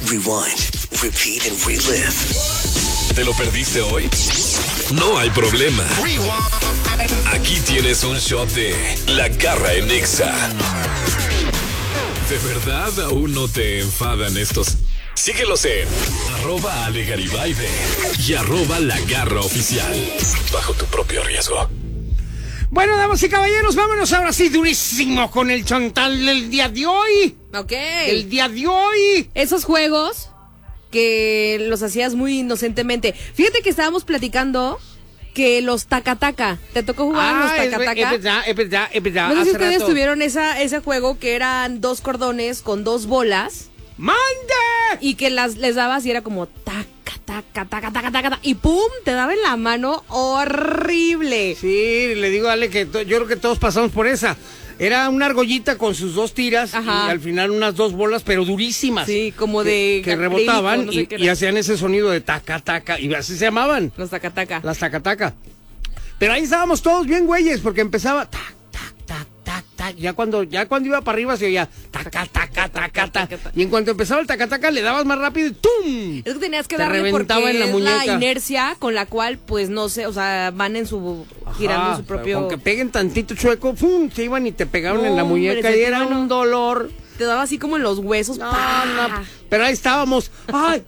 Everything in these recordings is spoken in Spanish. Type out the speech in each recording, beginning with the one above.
rewind, repeat and relive. ¿Te lo perdiste hoy? No hay problema. Aquí tienes un shot de La Garra en Nexa. ¿De verdad aún no te enfadan estos? Síguelos en @AleGaribayde y @La Garra Oficial. Bajo tu propio riesgo. Bueno, damas y caballeros, vámonos ahora sí durísimo con el chantal del día de hoy. Ok. El día de hoy. Esos juegos que los hacías muy inocentemente. Fíjate que estábamos platicando que los taca-taca. ¿Te tocó jugar los taca-taca? Es verdad. No sé si hace ustedes rato. tuvieron ese juego que eran 2 cordones con 2 bolas. ¡Mande! Y que les dabas y era como taca, taca, taca, taca, taca, y ¡pum! Te daba en la mano horrible. Sí, le digo a Ale que yo creo que todos pasamos por esa. Era una argollita con sus 2 tiras. Ajá. Y al final unas 2 bolas, pero durísimas. Sí, como de que rebotaban no sé qué y era. hacían ese sonido de taca, taca. Y así se llamaban. Los taca-taca. Las taca-taca. Pero ahí estábamos todos bien güeyes, porque empezaba tac, tac, tac, tac, tac. Ya cuando iba para arriba se oía taca, taca, taca, taca. Y en cuanto empezaba el taca-taca le dabas más rápido y ¡tum! Es que tenías que Te darle reventaba porque en la es muñeca. la inercia con la cual, pues, no sé, o sea, van en su... girando su propio... Con que peguen tantito chueco, ¡pum! Se iban y te pegaban No, en la muñeca hombre, y era un dolor. Te daba así como en los huesos. No, ¡pah! no, pero ahí estábamos. Ay.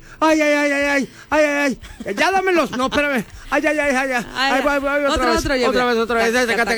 Ya dámelos. No, espérame. Ay. Ay, voy, otra vez.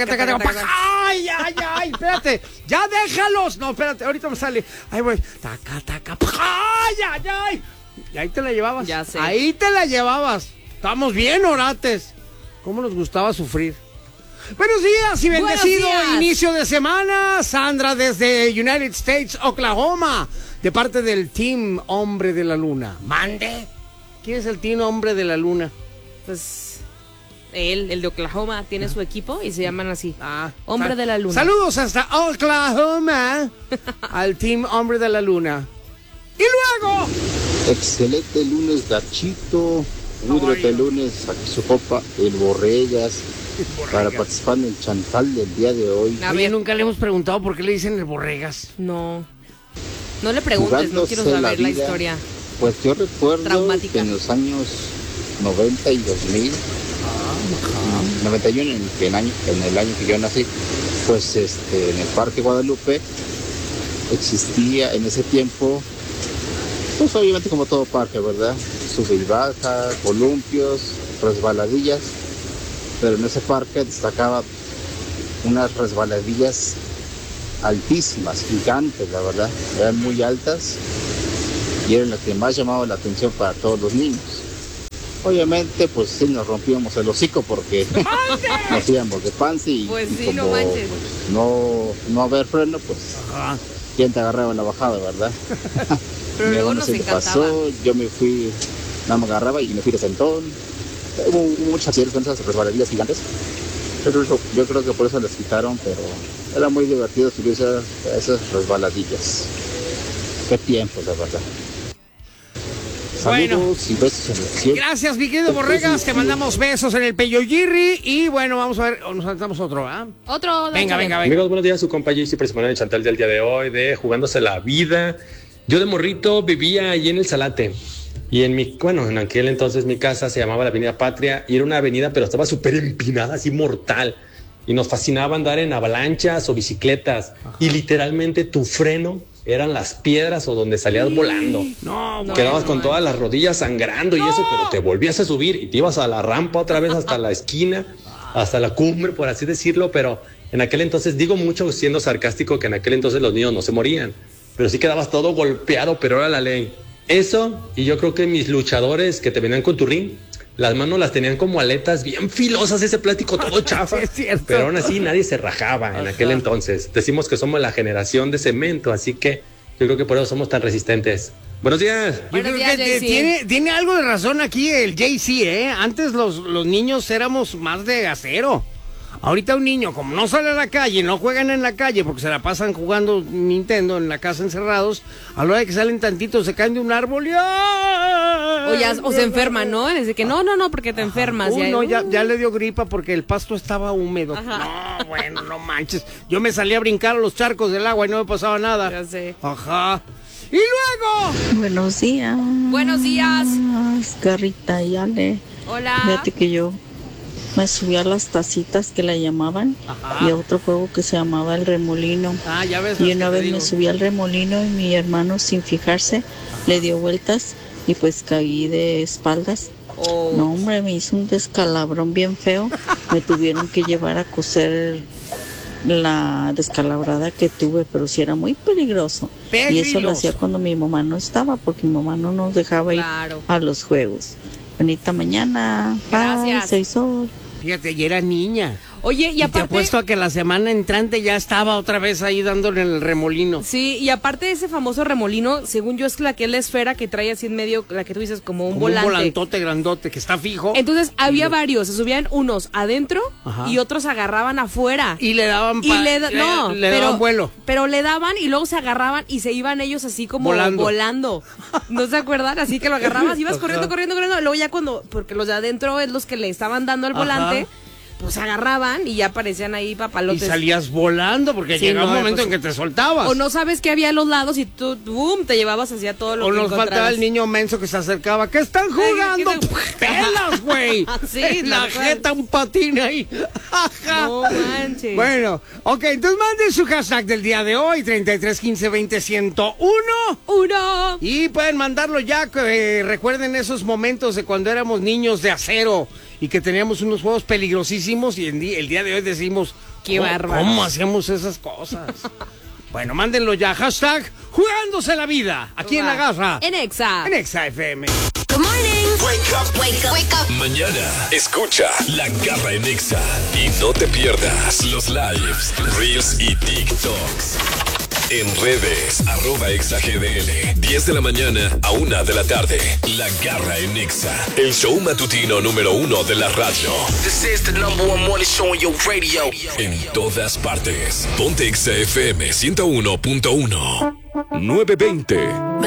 Ay, espérate. Ya déjalos. No, espérate, ahorita me sale. Ahí voy. Taca. Ay. Y ahí te la llevabas. Ya sé. Ahí te la llevabas. Estamos bien orates. ¿Cómo nos gustaba sufrir? Buenos días y bendecido Buenos días. inicio de semana. Sandra desde United States, Oklahoma, de parte del Team Hombre de la Luna. Mande. ¿Quién es el Team Hombre de la Luna? Pues el de Oklahoma tiene su equipo y se llaman así. Hombre Sal- de la Luna. Saludos hasta Oklahoma al Team Hombre de la Luna. Y luego... Excelente lunes, Gachito. Údrete lunes, aquí su copa, el Borregas, para participar en el chantal del día de hoy. A Oye, ver. nunca le hemos preguntado por qué le dicen el Borregas. No le preguntes, no quiero Jugándose saber la vida, historia. Pues yo recuerdo Traumática. que en los años 90 y 2000, 91 en el año que yo nací, pues en el Parque Guadalupe existía en ese tiempo, pues obviamente como todo parque, ¿verdad? Sub y baja, columpios, resbaladillas, pero en ese parque destacaba unas resbaladillas altísimas, gigantes, la verdad, eran muy altas y eran las que más llamaban la atención para todos los niños. Obviamente, pues sí nos rompíamos el hocico porque nos íbamos de panza y Pues sí, como no manches. no haber freno, pues quién te agarraba en la bajada, ¿verdad? Pero Mi luego hermano nos se le encantaba. pasó, yo me fui, nada me agarraba y me fui de sentón. Hubo muchas accidentes con esas resbaladillas gigantes. Yo creo que por eso las quitaron, pero era muy divertido subir esas resbaladillas. Qué tiempos, la verdad. Bueno. Saludos y besos en el cielo. Gracias, mi querido Borregas. Te mandamos besos en el Peyoyirri. Y bueno, vamos a ver, nos saltamos otro, ¿ah? Otro. Venga. Amigos, buenos días, su compa Jaycee participando en el chantal del día de hoy de Jugándose la Vida. Yo de morrito vivía allí en el Salate y en aquel entonces mi casa se llamaba la Avenida Patria y era una avenida pero estaba súper empinada, así mortal, y nos fascinaba andar en avalanchas o bicicletas. Ajá. Y literalmente tu freno eran las piedras o donde salías volando. Quedabas con todas las rodillas sangrando y eso, pero te volvías a subir y te ibas a la rampa otra vez hasta la esquina, hasta la cumbre, por así decirlo. Pero en aquel entonces, digo mucho siendo sarcástico, que en aquel entonces los niños no se morían, pero sí quedabas todo golpeado, pero era la ley. Eso, y yo creo que mis luchadores que te venían con tu ring, las manos las tenían como aletas bien filosas, ese plástico todo chafa. Sí, es cierto. Pero aún así nadie se rajaba en aquel entonces. Decimos que somos la generación de cemento, así que yo creo que por eso somos tan resistentes. Buenos días. Yo creo que tiene algo de razón aquí el Jay-Z, ¿eh? Antes los niños éramos más de acero. Ahorita un niño, como no sale a la calle, no juegan en la calle porque se la pasan jugando Nintendo en la casa encerrados, a la hora de que salen tantitos se caen de un árbol y O se enferman, ¿no? Desde que no, porque te enfermas. Ya le dio gripa porque el pasto estaba húmedo. Ajá. No, bueno, no manches. Yo me salí a brincar a los charcos del agua y no me pasaba nada. Ya sé. Ajá. Y luego... Buenos días. Buenos días. Carrita y Ale. Hola. Fíjate que yo me subí a las tacitas que la llamaban. Ajá. Y a otro juego que se llamaba el remolino. Ya ves. Y una vez me subí al remolino y mi hermano, sin fijarse, le dio vueltas y pues caí de espaldas. Oh. No, hombre, me hizo un descalabrón bien feo. Me tuvieron que llevar a coser la descalabrada que tuve, pero sí era muy peligroso. Y eso lo hacía cuando mi mamá no estaba, porque mi mamá no nos dejaba ir a los juegos. Bonita mañana. Gracias. Bye, soy Sol. Fíjate, y era niña. Oye, y aparte... te apuesto a que la semana entrante ya estaba otra vez ahí dándole en el remolino. Sí, y aparte de ese famoso remolino, según yo es la esfera que trae así en medio, la que tú dices como un volante. Un volantote grandote que está fijo. Entonces había varios, se subían unos adentro y otros agarraban afuera. Y le daban daban vuelo. Pero le daban y luego se agarraban y se iban ellos así como volando. ¿No se acuerdan? Así que lo agarrabas, ibas corriendo. Luego ya porque los de adentro es los que le estaban dando el volante. Pues agarraban y ya aparecían ahí papalotes. Y salías volando porque llegaba un momento en que te soltabas. O no sabes qué había a los lados y tú, boom, te llevabas hacia todo lo que encontraras. O nos faltaba el niño menso que se acercaba. ¿Qué están jugando? ¡Pelas, güey! Sí, la jeta, un patín ahí. No manches. Bueno, ok, entonces manden su hashtag del día de hoy, 33 15 20 101. Y pueden mandarlo ya, recuerden esos momentos de cuando éramos niños de acero y que teníamos unos juegos peligrosísimos y el día de hoy decimos, qué bárbaro. ¿Cómo hacíamos esas cosas? Bueno, mándenlo ya, hashtag jugándose la vida, aquí en La Garra. En Exa FM. Good morning. Wake up. Mañana escucha La Garra en Exa y no te pierdas los lives, reels y TikToks. En redes, @ExaGDL, 10 de la mañana a 1 de la tarde. La Garra en Exa, el show matutino número 1 de la radio. This is the #1 morning show on your radio. En todas partes. Ponte Exa FM 101.1. 920.